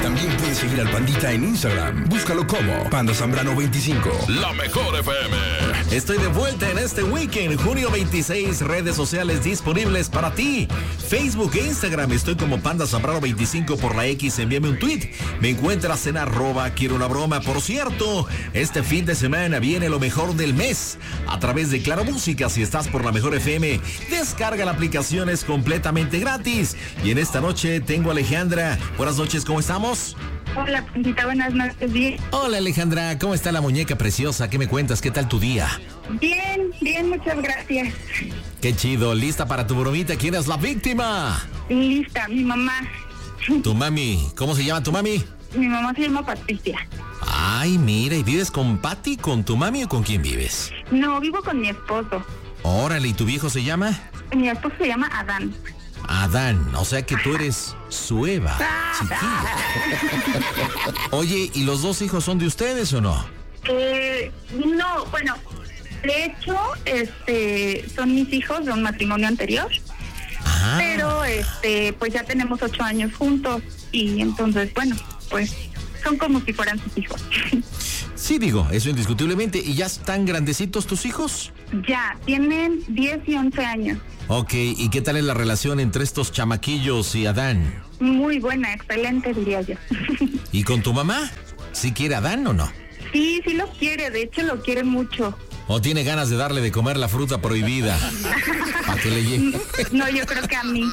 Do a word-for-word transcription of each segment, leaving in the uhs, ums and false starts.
También puedes seguir al Pandita en Instagram. Búscalo como Panda Zambrano veinticinco. La mejor F M. Estoy de vuelta en este weekend, junio veintiséis, redes sociales disponibles para ti. Facebook e Instagram, estoy como Panda Zambrano veinticinco por la X, envíame un tweet. Me encuentras en arroba quiero una broma. Por cierto, este fin de semana viene lo mejor del mes a través de Claro Música. Si estás por la mejor F M, descarga la aplicación, es completamente gratis. Y en esta noche tengo a Alejandra. Buenas noches, ¿cómo estamos? Hola, Pandita, buenas noches, bien. Hola, Alejandra, ¿cómo está la muñeca preciosa? ¿Qué me cuentas? ¿Qué tal tu día? Bien, bien, muchas gracias. Qué chido, ¿lista para tu bromita? ¿Quién es la víctima? Lista, mi mamá. Tu mami, ¿cómo se llama tu mami? Mi mamá se llama Patricia. Ay, mira, ¿y vives con Pati, con tu mami o con quién vives? No, vivo con mi esposo. Órale, ¿y tu viejo se llama? Mi esposo se llama Adán. Adán, o sea que tú eres su Eva, chiquilla. Oye, ¿y los dos hijos son de ustedes o no? Eh, no, bueno, de hecho, este, son mis hijos de un matrimonio anterior. Ah. Pero, este, pues ya tenemos ocho años juntos y entonces, bueno, pues son como si fueran sus hijos. Sí, digo, eso indiscutiblemente. ¿Y ya están grandecitos tus hijos? Ya, tienen diez y once años. Ok, ¿y qué tal es la relación entre estos chamaquillos y Adán? Muy buena, excelente, diría yo. ¿Y con tu mamá? ¿Sí quiere Adán o no? Sí, sí lo quiere, de hecho lo quiere mucho. ¿O tiene ganas de darle de comer la fruta prohibida? ¿Para que le llegue? No, yo creo que a mí.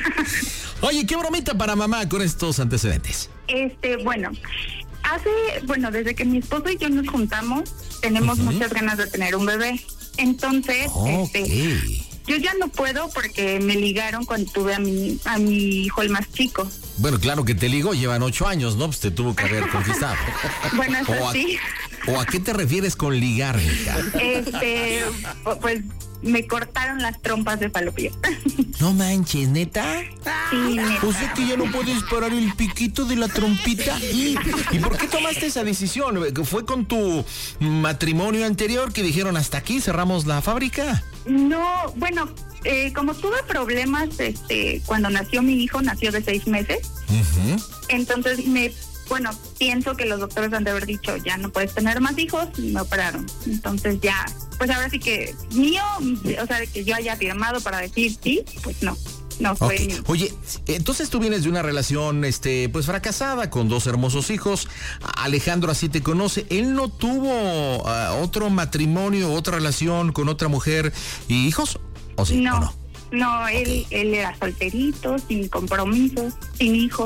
Oye, ¿qué bromita para mamá con estos antecedentes? Este, bueno, hace, bueno, desde que mi esposo y yo nos juntamos, tenemos uh-huh. muchas ganas de tener un bebé. Entonces, okay. este, yo ya no puedo porque me ligaron cuando tuve a mi, a mi hijo el más chico. Bueno, claro que te ligó, llevan ocho años, ¿no? Pues te tuvo que haber conquistado. Bueno, eso o a, sí. ¿O a qué te refieres con ligar, hija? Este, pues me cortaron las trompas de falopio. No manches, ¿neta? Sí, neta. O sea que ya no puedes parar el piquito de la trompita. ¿Y, ¿Y por qué tomaste esa decisión? ¿Fue con tu matrimonio anterior que dijeron hasta aquí, cerramos la fábrica? No, bueno, eh, como tuve problemas, este, cuando nació mi hijo, nació de seis meses. Uh-huh. Entonces me, bueno, pienso que los doctores han de haber dicho, ya no puedes tener más hijos, y me operaron. Entonces ya, pues ahora sí que mío, o sea, que yo haya firmado para decir sí, pues no. No fue okay. mío. Oye, entonces tú vienes de una relación, este, pues fracasada, con dos hermosos hijos. Alejandro así te conoce. ¿Él no tuvo uh, otro matrimonio, otra relación con otra mujer y hijos? ¿O sí? No, ¿o no? no, él, okay. él era solterito, sin compromisos, sin hijos.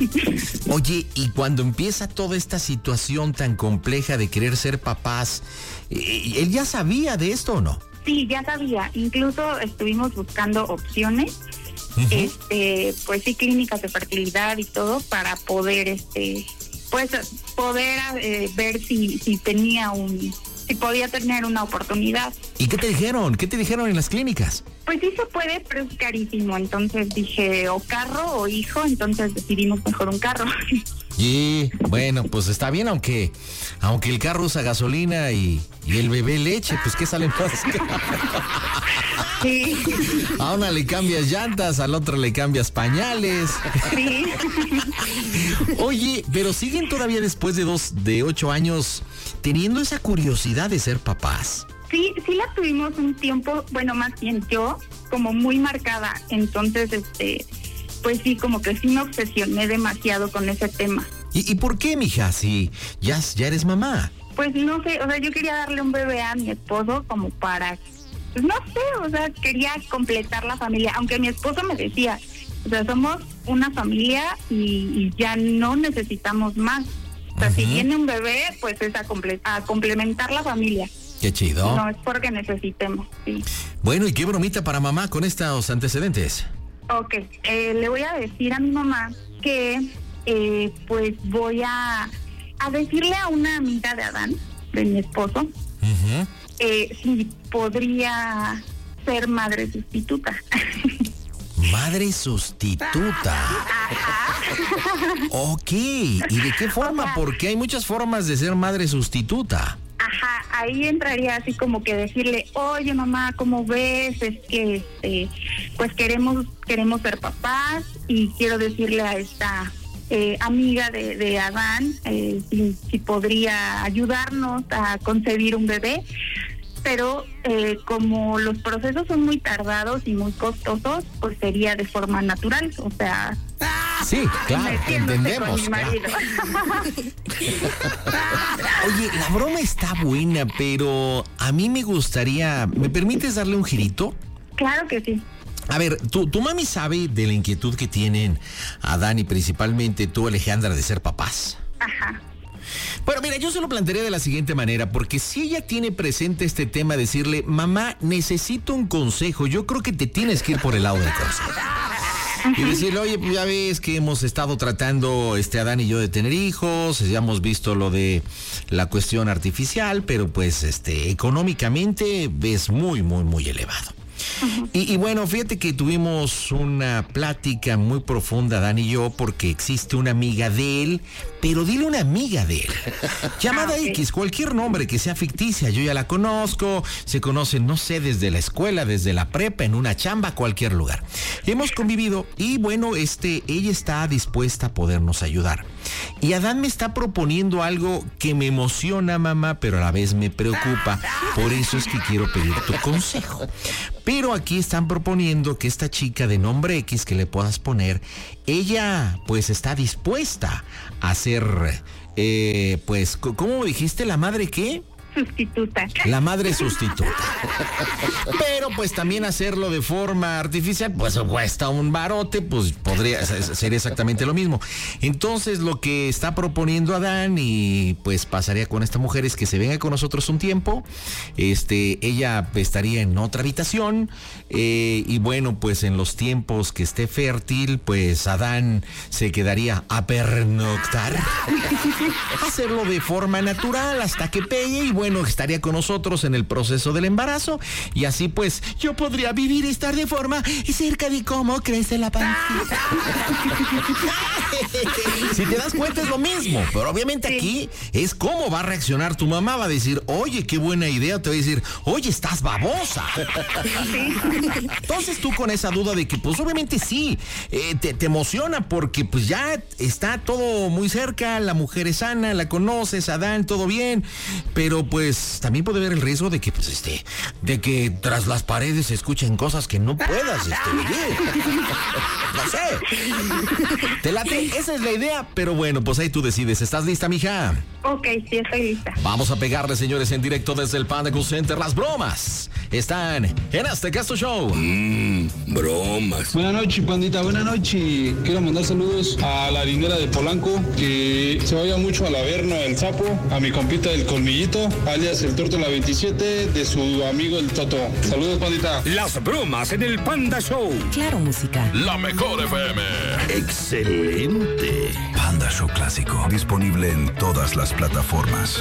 Oye, y cuando empieza toda esta situación tan compleja de querer ser papás, ¿él ya sabía de esto o no? Sí, ya sabía. Incluso estuvimos buscando opciones. Uh-huh. Este, pues sí, clínicas de fertilidad y todo para poder, este, pues poder eh, ver si, si tenía un, si podía tener una oportunidad. ¿Y qué te dijeron? ¿Qué te dijeron en las clínicas? Pues sí se puede, pero es carísimo. Entonces dije, o carro o hijo, entonces decidimos mejor un carro. Y bueno, pues está bien, aunque aunque el carro usa gasolina y, y el bebé leche, pues ¿qué sale más? Sí. A una le cambias llantas, al otro le cambias pañales. Sí. Oye, pero siguen todavía después de dos, de ocho años teniendo esa curiosidad de ser papás. Sí, sí la tuvimos un tiempo, bueno, más bien yo, como muy marcada. Entonces, este, pues sí, como que sí me obsesioné demasiado con ese tema. ¿Y, y por qué, mija? Si ya, ya eres mamá. Pues no sé, o sea, yo quería darle un bebé a mi esposo como para, pues no sé, o sea, quería completar la familia, aunque mi esposo me decía, o sea, somos una familia y, y ya no necesitamos más. O sea, uh-huh. si viene un bebé, pues es a, comple- a complementar la familia. Qué chido. No es porque necesitemos, sí. Bueno, ¿y qué bromita para mamá con estos antecedentes? Ok, eh, le voy a decir a mi mamá que eh, pues voy a, a decirle a una amiga de Adán, de mi esposo, uh-huh. eh, si podría ser madre sustituta. Madre sustituta. Ok, ¿y de qué forma? O sea, porque hay muchas formas de ser madre sustituta. Ajá, ahí entraría así como que decirle, oye mamá, ¿cómo ves? Es que este, pues queremos, queremos ser papás y quiero decirle a esta, eh, amiga de, de Adán, eh, si, si podría ayudarnos a concebir un bebé, pero eh, como los procesos son muy tardados y muy costosos, pues sería de forma natural, o sea... Sí, claro, entendemos. Claro. Oye, la broma está buena, pero a mí me gustaría... ¿Me permites darle un girito? Claro que sí. A ver, tu, tu mami sabe de la inquietud que tienen Adán y principalmente tú, Alejandra, de ser papás. Ajá. Bueno, mira, yo se lo plantearía de la siguiente manera, porque si ella tiene presente este tema, decirle, mamá, necesito un consejo, yo creo que te tienes que ir por el lado del consejo. Y decirle, oye, pues ya ves que hemos estado tratando, este, Adán y yo, de tener hijos, ya hemos visto lo de la cuestión artificial, pero pues, este, económicamente es muy, muy, muy elevado. Uh-huh. Y, y bueno, fíjate que tuvimos una plática muy profunda, Dan y yo, porque existe una amiga de él, pero dile una amiga de él, llamada ah, okay. X, cualquier nombre que sea ficticia, yo ya la conozco, se conocen, no sé, desde la escuela, desde la prepa, en una chamba, cualquier lugar. Hemos convivido y bueno, este, ella está dispuesta a podernos ayudar. Y Adán me está proponiendo algo que me emociona, mamá, pero a la vez me preocupa, por eso es que quiero pedir tu consejo. Pero aquí están proponiendo que esta chica de nombre X que le puedas poner, ella pues está dispuesta a ser, eh, pues, ¿cómo dijiste? ¿La madre qué? Sustituta. La madre sustituta. Pero pues también hacerlo de forma artificial, pues cuesta un barote, pues podría ser exactamente lo mismo. Entonces lo que está proponiendo Adán y pues pasaría con esta mujer es que se venga con nosotros un tiempo, este, ella estaría en otra habitación eh, y bueno, pues en los tiempos que esté fértil, pues Adán se quedaría a pernoctar, hacerlo de forma natural hasta que pegue y bueno, estaría con nosotros en el proceso del embarazo y así pues yo podría vivir y estar de forma cerca de cómo crece la pancita. Si te das cuenta es lo mismo, pero obviamente sí. Aquí es cómo va a reaccionar tu mamá, va a decir, oye, qué buena idea, te va a decir, oye, estás babosa. Sí. Entonces tú con esa duda de que pues obviamente sí, eh, te, te emociona porque pues ya está todo muy cerca, la mujer es sana, la conoces, Adán, todo bien, pero pues también puede haber el riesgo de que pues este, de que tras las paredes se escuchen cosas que no puedas este, vivir. No sé. Te late, esa es la idea, pero bueno, pues ahí tú decides. ¿Estás lista, mija? Ok, sí, estoy lista. Vamos a pegarle, señores, en directo desde el Panda Cool Center. Las bromas están en Hazte Caso Show. Mmm, bromas. Buenas noches, pandita, buenas noches. Quiero mandar saludos a la harinera de Polanco, que se vaya mucho al Averno, el Sapo, a mi compita del Colmillito, alias el Torto la veintisiete, de su amigo el Toto. Saludos, pandita. Las bromas en el Panda Show. Claro, música. La mejor F M. Excelente. Panda Show Clásico. Disponible en todas las plataformas.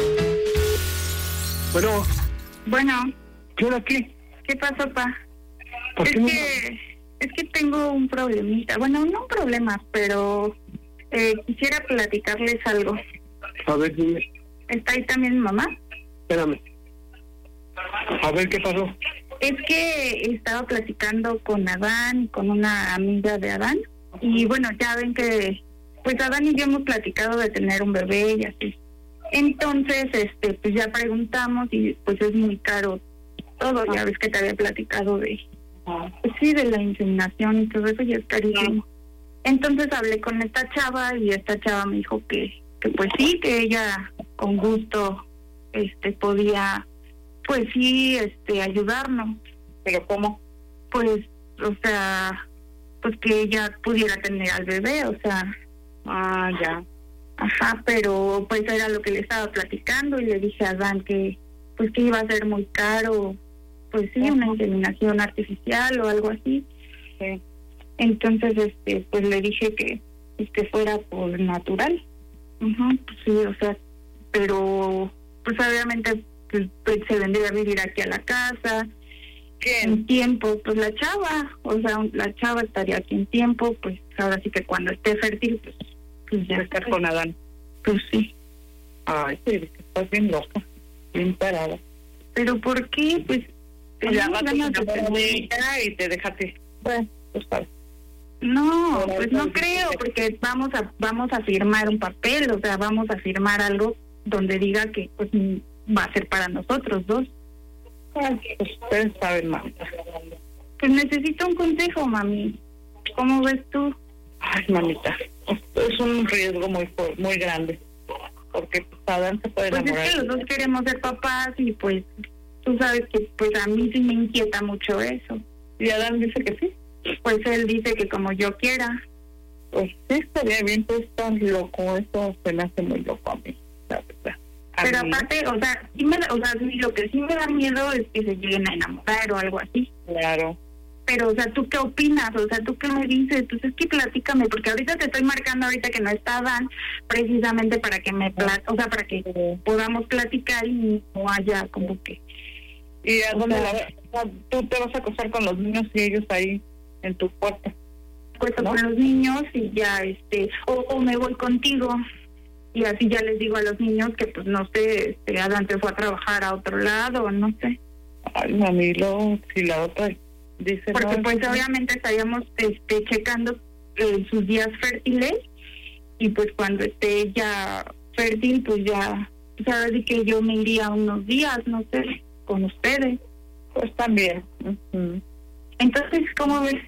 Bueno. Bueno. ¿Qué hora qué? ¿Qué pasó, pa? ¿Por es qué no? que es que tengo un problemita. Bueno, no un problema, pero eh, quisiera platicarles algo. A ver, dime. ¿Está ahí también mi mamá? Espérame. A ver, ¿qué pasó? Es que estaba platicando con Adán y con una amiga de Adán. Y bueno, ya ven que pues Adán y yo hemos platicado de tener un bebé y así. Entonces, este, pues ya preguntamos y pues es muy caro todo. Ya ves que te había platicado de, pues sí, de la inseminación y todo eso, ya es carísimo. Entonces hablé con esta chava y esta chava me dijo que, que pues sí, que ella con gusto este podía, pues sí, este ayudarnos. ¿Pero cómo? Pues, o sea, pues que ella pudiera tener al bebé, o sea. Ah, ya. Ajá, pero pues era lo que le estaba platicando y le dije a Dan que pues que iba a ser muy caro, pues sí, una inseminación artificial o algo así. Sí. Entonces, este, pues le dije que pues, que fuera por natural. Uh-huh, pues sí, o sea, pero pues obviamente pues, pues, se vendría a vivir aquí a la casa. ¿Quién? En tiempo, pues la chava, o sea, la chava estaría aquí en tiempo, pues ahora sí que cuando esté fértil, pues, pues ya estar con Adán. Pues sí. Ay, sí, estás bien loca, bien parada. ¿Pero por qué? Pues te llamas y te dejaste. Bueno, pues para. No, pues no creo, porque vamos a vamos a firmar un papel, o sea, vamos a firmar algo donde diga que pues va a ser para nosotros dos. Ay, pues ustedes saben, mamita. Pues necesito un consejo, mami. ¿Cómo ves tú? Ay, mamita, es un riesgo muy muy grande, porque pues, Adán se puede pues enamorar. Es que los dos queremos ser papás y pues tú sabes que pues a mí sí me inquieta mucho eso. ¿Y Adán dice que sí? Pues él dice que como yo quiera. Pues sí, estaría bien, tú estás loco, eso se me hace muy loco a mí, la verdad. A Pero mí, aparte, o sea, sí me, o sea, sí, lo que sí me da miedo es que se lleguen a enamorar o algo así. Claro. Pero, o sea, ¿tú qué opinas? O sea, ¿tú qué me dices? Pues es que platícame, porque ahorita te estoy marcando ahorita que no está Dan, precisamente para que me, plat o sea, para que podamos platicar y no haya como que... ¿Y a o dónde sea, la, tú te vas a acostar con los niños y ellos ahí en tu puerta? Puesto ¿no? con los niños y ya, este, o, o me voy contigo y así ya les digo a los niños que, pues, no sé, este, Adán se fue a trabajar a otro lado, no sé. Ay, mami, luego, si la otra dice... Porque no, pues no. obviamente estaríamos este, checando eh, sus días fértiles y pues cuando esté ella fértil, pues ya, pues ahora sí que yo me iría unos días, no sé, con ustedes. Pues también. Uh-huh. Entonces, ¿cómo ves?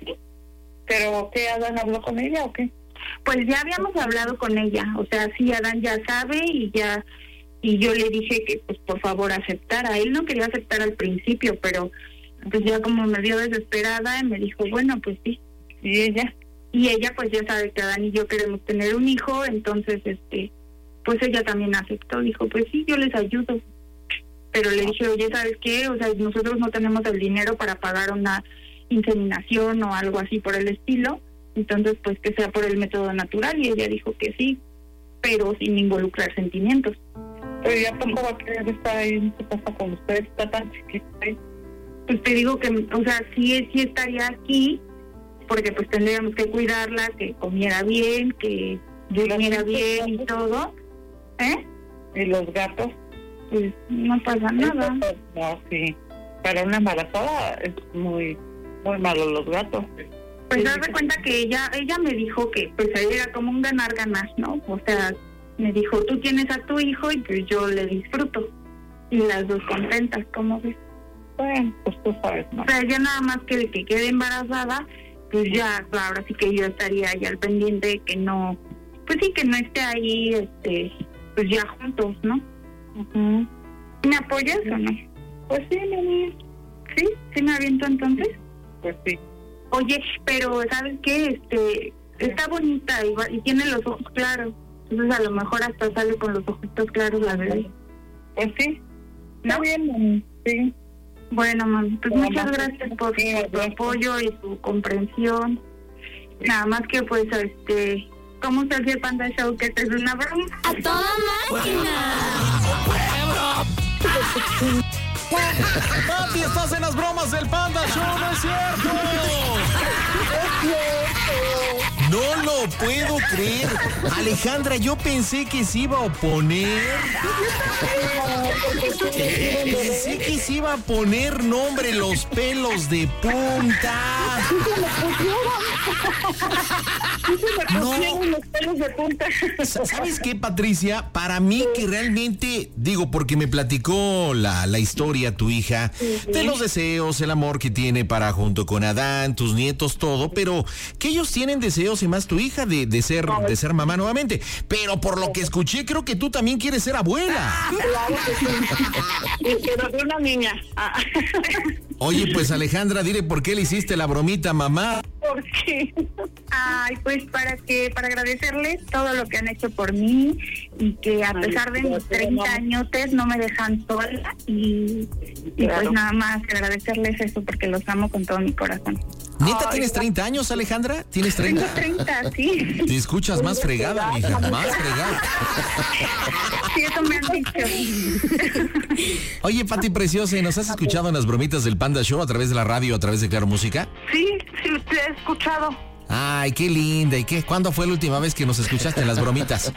¿Pero qué, Adán habló con ella o qué? Pues ya habíamos hablado con ella, o sea, sí, Adán ya sabe y ya, y yo le dije que pues por favor aceptara. Él no quería aceptar al principio, pero pues ya como me vio desesperada, me dijo, bueno, pues sí. ¿Y ella? Y ella pues ya sabe que Adán y yo queremos tener un hijo, entonces este, pues ella también aceptó, dijo, pues sí, yo les ayudo. Pero le dije, oye, ¿sabes qué? O sea, nosotros no tenemos el dinero para pagar una inseminación o algo así por el estilo, entonces pues que sea por el método natural. Y ella dijo que sí, pero sin involucrar sentimientos. Pero ya tampoco va a querer estar ahí en su casa con usted, está tan chiquita ahí. Pues te digo que, o sea, sí, sí estaría aquí, porque pues tendríamos que cuidarla, que comiera bien, que durmiera bien y todo. ¿Eh? ¿Y los gatos? Pues no pasa nada. No, sí. Para una embarazada es muy, muy malo los gatos. Pues haz de cuenta que ella, ella me dijo que pues era como un ganar-ganar, ¿no? O sea, me dijo, tú tienes a tu hijo y pues yo le disfruto. Y las dos contentas, ¿cómo ves? Bueno, pues tú sabes, ¿no? O sea, ya nada más que de que quede embarazada, pues ya, ahora sí que yo estaría ya al pendiente de que no, pues sí, que no esté ahí, este, pues ya juntos, ¿no? Uh-huh. ¿Me apoyas o no? Pues sí, mami. ¿Sí? ¿Sí me aviento entonces? Pues sí. Oye, pero ¿sabes qué? Este, está bonita y, va, y tiene los ojos claros. Entonces a lo mejor hasta sale con los ojitos claros la bebé. Pues sí. ¿No? Está bien, mami. Sí. Bueno, mami, pues Bueno, muchas mamá, gracias por sí, su gracias. apoyo y su comprensión. Nada más que pues, este, ¿cómo se hace el Panda Show? Que te es una broma. ¡A toda máquina! Pati, estás en las bromas del Panda Show, ¿no es cierto? No lo puedo creer. Alejandra, yo pensé que se iba a oponer. Pensé que se iba a poner nombre los pelos de punta. No. Los pelos de punta. ¿Sabes qué, Patricia? Para mí que realmente, digo, porque me platicó la, la historia tu hija, de los deseos, el amor que tiene para junto con Adán, tus nietos, todo, pero que ellos tienen deseos y más tu hija de, de ser de ser mamá nuevamente. Pero por lo que escuché, creo que tú también quieres ser abuela. Claro que sí. Pero de una niña. Ah. Oye, pues Alejandra, dile por qué le hiciste la bromita, mamá. ¿Por qué? Ay, pues para que para agradecerles todo lo que han hecho por mí y que a pesar de mis treinta añotes no me dejan sola y, y Claro. pues nada más agradecerles eso porque los amo con todo mi corazón. ¿Neta Ay, tienes treinta años, Alejandra? ¿Tienes Tengo treinta? treinta, sí. Te escuchas más fregada, mija, más fregada. Sí, eso me han dicho. Oye, Pati Preciosa, ¿nos has escuchado en las bromitas del Panda Show a través de la radio, a través de Claro Música? Sí, sí, te he escuchado. Ay, qué linda. ¿Y qué? ¿Cuándo fue la última vez que nos escuchaste en las bromitas?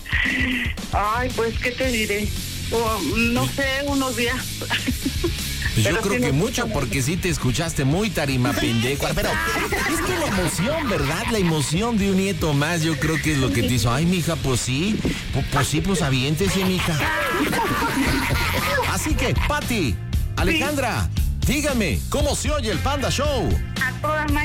Ay, pues, ¿qué te diré? O, no sé, unos días. Pues yo Pero creo sí que nos mucho, gusta porque sí te escuchaste muy tarima pendejo. Pero es que la emoción, ¿verdad? La emoción de un nieto más, yo creo que es lo que te hizo. Ay, mija, pues sí, pues, pues sí, pues aviéntese, mija. Así que, Pati, Alejandra, díganme, ¿cómo se oye el Panda Show? A toda máquina.